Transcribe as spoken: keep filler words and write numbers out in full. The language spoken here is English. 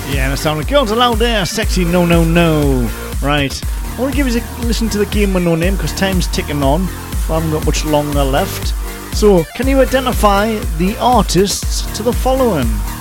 Yeah, and the sound of Girls Aloud there, Sexy No No No. Right, I want to give you a listen to the game with no name because time's ticking on. I haven't got much longer left. So, can you identify the artists to the following?